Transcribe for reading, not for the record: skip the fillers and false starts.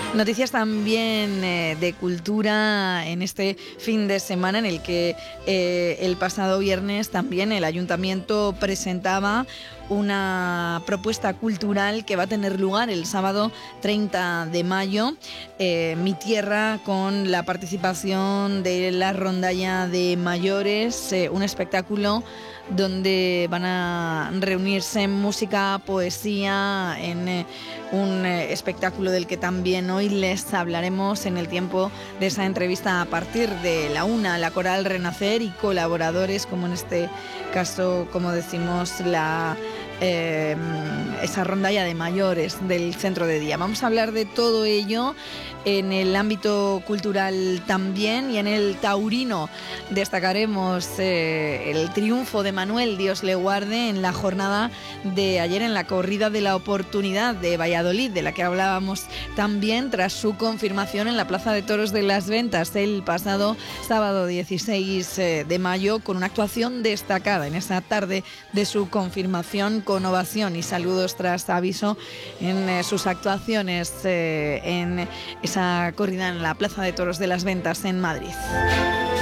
Noticias también de cultura en este fin de semana en el que el pasado viernes también el Ayuntamiento presentaba una propuesta cultural que va a tener lugar el sábado 30 de mayo, Mi Tierra, con la participación de la Rondalla de Mayores, un espectáculo donde van a reunirse música, poesía, en un espectáculo del que también hoy les hablaremos en el tiempo de esa entrevista a partir de la 1, la Coral Renacer y colaboradores, como en este caso, como decimos, esa rondalla de mayores del centro de día. Vamos a hablar de todo ello en el ámbito cultural también, y en el taurino destacaremos el triunfo de Manuel, Dios le guarde, en la jornada de ayer en la corrida de la oportunidad de Valladolid, de la que hablábamos también tras su confirmación en la Plaza de Toros de las Ventas el pasado sábado 16 de mayo, con una actuación destacada en esa tarde de su confirmación, con ovación y saludos tras aviso en sus actuaciones en esa corrida en la Plaza de Toros de las Ventas en Madrid.